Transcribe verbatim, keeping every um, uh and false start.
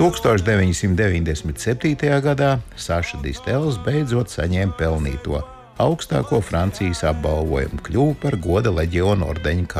tūkstoš deviņsimt deviņdesmit septītajā gadā Saša Distels beidzot saņēma pelnīto augstāko Francijas apbalvojumu, kļuva par goda leģiona ordeņa